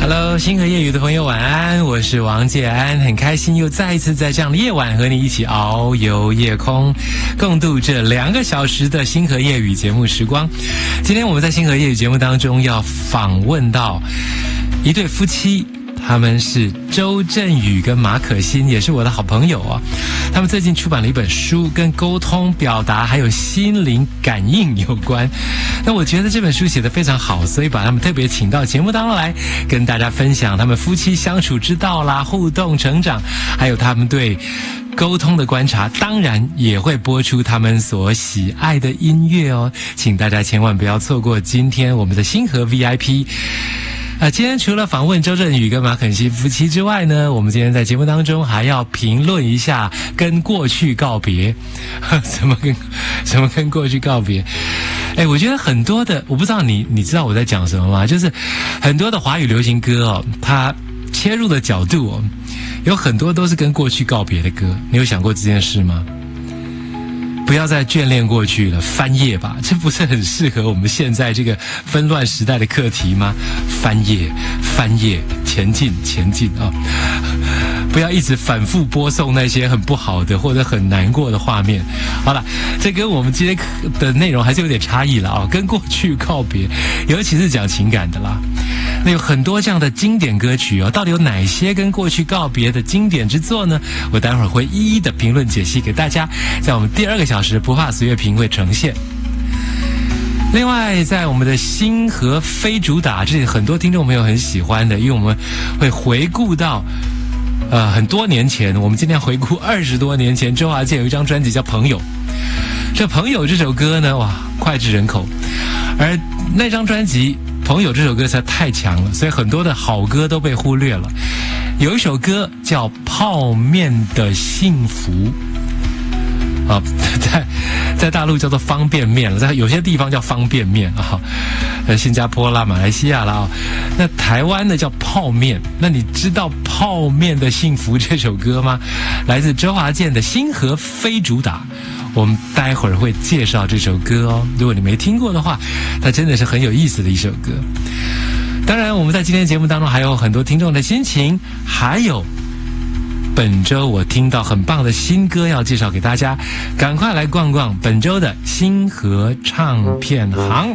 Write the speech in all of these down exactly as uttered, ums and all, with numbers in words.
Hello， 星河夜语的朋友晚安，我是王介安，很开心又再一次在这样的夜晚和你一起遨游夜空，共度这两个小时的星河夜语节目时光。今天我们在星河夜语节目当中要访问到一对夫妻，他们是周振宇跟马可欣，也是我的好朋友啊。他们最近出版了一本书，跟沟通、表达还有心灵感应有关。那我觉得这本书写得非常好，所以把他们特别请到节目当中来，跟大家分享他们夫妻相处之道啦、互动、成长，还有他们对沟通的观察，当然也会播出他们所喜爱的音乐哦。请大家千万不要错过今天我们的星河 V I P。啊，今天除了访问周振宇跟马可欣夫妻之外呢，我们今天在节目当中还要评论一下跟过去告别。什么跟什么跟过去告别？哎，我觉得很多的，我不知道你你知道我在讲什么吗？就是很多的华语流行歌哦，它切入的角度哦，有很多都是跟过去告别的歌。你有想过这件事吗？不要再眷恋过去了，翻页吧，这不是很适合我们现在这个纷乱时代的课题吗？翻页，翻页，前进，前进啊！不要一直反复播送那些很不好的或者很难过的画面。好了，这跟我们今天的内容还是有点差异了啊，跟过去告别，尤其是讲情感的啦。那有很多这样的经典歌曲哦，到底有哪些跟过去告别的经典之作呢？我待会儿会一一的评论解析给大家，在我们第二个小时不怕岁月评会呈现。另外，在我们的星河非主打，这是很多听众朋友很喜欢的，因为我们会回顾到呃很多年前，我们今天回顾二十多年前，周华健有一张专辑叫《朋友》。这《朋友》这首歌呢，哇，脍炙人口，而那张专辑《朋友》这首歌实在太强了，所以很多的好歌都被忽略了。有一首歌叫《泡面的幸福》。啊，在在大陆叫做方便面了，在有些地方叫方便面啊，呃，新加坡啦、马来西亚啦，啊，那台湾呢叫泡面。那你知道《泡面的幸福》这首歌吗？来自周华健的《星河非主打》，我们待会儿会介绍这首歌哦。如果你没听过的话，它真的是很有意思的一首歌。当然，我们在今天节目当中还有很多听众的心情，还有本周我听到很棒的新歌要介绍给大家，赶快来逛逛本周的星河唱片行。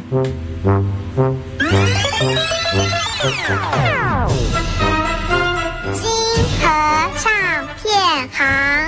星河唱片行。